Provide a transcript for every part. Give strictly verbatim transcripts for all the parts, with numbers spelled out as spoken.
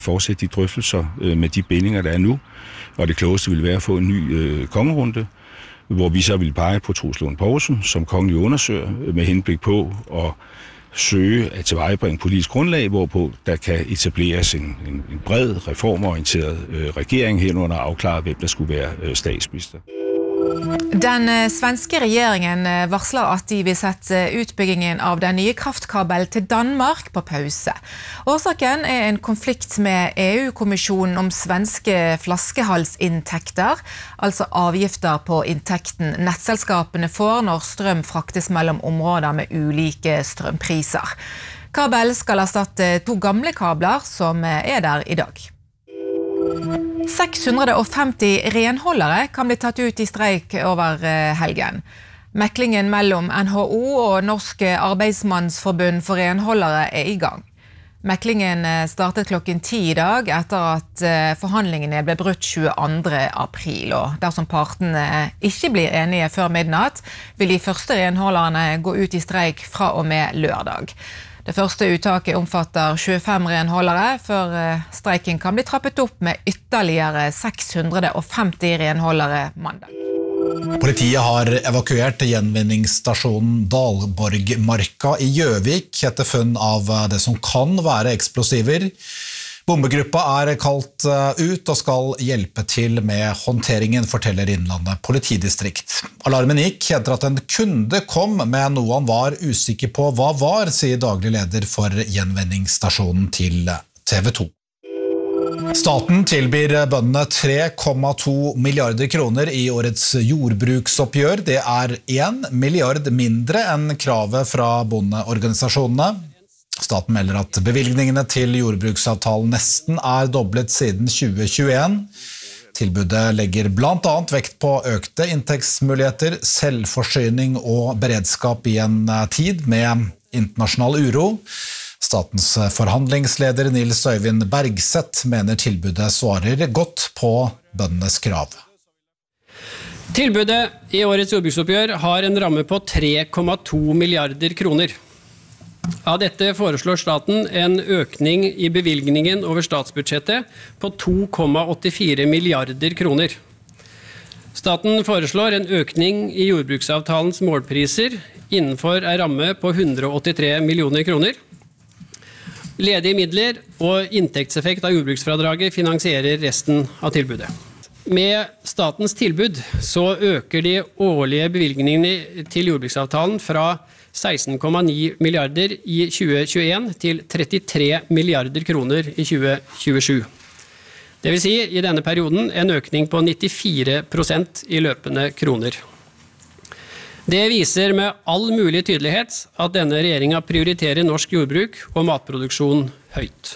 Fortsætte de drøftelser med de bindinger, der er nu, og det klogeste ville være at få en ny øh, kongerunde, hvor vi så ville pege på Troels Lund Poulsen som kongelig undersøger med henblik på at søge at tilvejebringe politisk grundlag, hvorpå der kan etableres en, en, en bred, reformorienteret øh, regering herunder afklare, hvem der skulle være øh, statsminister. Den svenske regeringen varsler at de vil sette utbyggingen av den nye kraftkabelen til Danmark på pause. Årsaken er en konflikt med E U-kommisjonen om svenske flaskehalsinntekter, altså avgifter på inntekten nettselskapene får når strøm fraktes mellom områder med ulike strømpriser. Kabelen skal erstatte to gamle kabler som er der i dag. seks hundre og femti renholdere kan bli tatt ut i streik over helgen. Meklingen mellom N H O og Norsk Arbeidsmannsforbund for renholdere er i gang. Meklingen startet klokken ti i dag etter at forhandlingene ble brutt tjueandre april. Og dersom partene ikke blir enige før midnatt, vil de første renholderne gå ut i streik fra og med lørdag. Det første uttaket omfatter tjuefem renholdere, før streiken kan bli trappet opp med ytterligere seks hundre og femti renholdere mandag. Politiet har evakuert gjenvinningsstasjonen Dalborgmarka i Gjøvik etter funn av det som kan være eksplosiver. Bombegruppa er kalt ut og skal hjelpe til med håndteringen, forteller Innlandet politidistrikt. Alarmen gikk etter at en kunde kom med noe han var usikker på hva var, sier daglig leder for gjenvinningsstasjonen til T V to. Staten tilbyr bøndene tre komma to milliarder kroner i årets jordbruksoppgjør. Det er en milliard mindre enn kravet fra bondeorganisasjonene. Staten melder at bevilgningene til jordbruksavtalen nesten er doblet siden tjue tjueen. Tilbudet legger blant annet vekt på økte inntektsmuligheter, selvforsyning og beredskap i en tid med internasjonal uro. Statens forhandlingsleder Nils Øyvind Bergseth mener tilbudet svarer godt på bøndenes krav. Tilbudet i årets jordbruksoppgjør har en ramme på tre komma to milliarder kroner. Av dette foreslår staten en økning i bevilgningen over statsbudsjettet på to komma åttifire milliarder kroner. Staten foreslår en økning i jordbruksavtalens målpriser innenfor en ramme på hundre og åttitre millioner kroner. Ledige midler og inntektseffekt av jordbruksfradraget finansierer resten av tilbudet. Med statens tilbud så øker de årlige bevilgningene til jordbruksavtalen fra seksten komma ni milliarder i tjue tjueen til trettitre milliarder kroner i tjue tjuesju. Det vil si i denne perioden en økning på nittifire prosent i løpende kroner. Det viser med all mulig tydelighet at denne regjeringen prioriterer norsk jordbruk og matproduksjon høyt.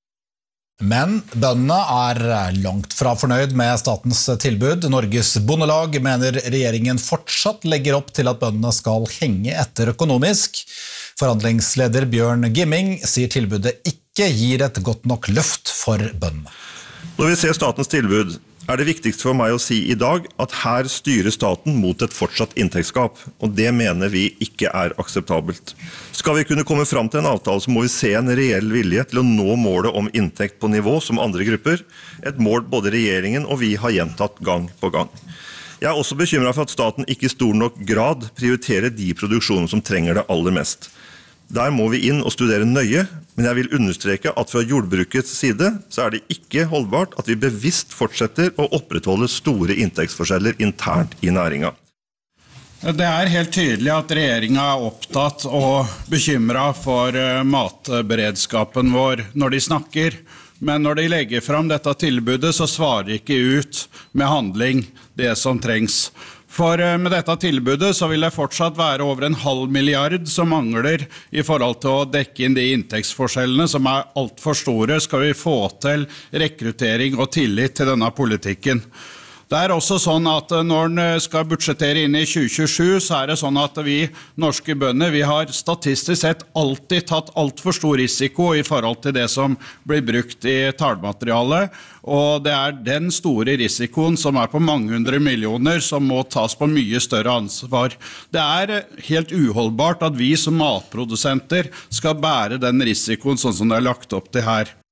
Men bøndene er langt fra fornøyd med statens tilbud. Norges Bondelag mener regjeringen fortsatt legger opp til at bøndene skal henge etter økonomisk. Forhandlingsleder Bjørn Gimming sier tilbudet ikke gir et godt nok løft for bøndene. Når vi ser statens tilbud, er det viktigste for meg å si i dag at her styrer staten mot et fortsatt inntektsgap, og det mener vi ikke er akseptabelt. Skal vi kunne komme fram til en avtale, så må vi se en reell vilje til å nå målet om inntekt på nivå som andre grupper, et mål både regjeringen og vi har gjentatt gang på gang. Jeg er også bekymret for at staten ikke i stor nok grad prioriterer de produksjoner som trenger det aller mest. Der må vi inn og studere nøye, men jeg vil understreke at fra jordbrukets side så er det ikke holdbart at vi bevisst fortsetter å opprettholde store inntektsforskjeller internt i næringen. Det er helt tydelig at regjeringen er opptatt og bekymret for matberedskapen vår når de snakker, men når de legger fram dette tilbudet så svarer de ikke ut med handling det som trengs. For med dette tilbudet så vil det fortsatt være over en halv milliard som mangler i forhold til å dekke inn de inntektsforskjellene som er alt for store, skal vi få til rekruttering og tillit til denne politikken. Det er også sånn at når en skal budsjettere inn i tjue tjuesju, så er det sånn at vi norske bønder, vi har statistisk sett alltid tatt alt for stor risiko i forhold til det som blir brukt i tallmaterialet, og det er den store risikoen som er på mange hundre millioner som må tas på mye større ansvar. Det er helt uholdbart at vi som matprodusenter skal bære den risikoen sånn som det er lagt opp til her.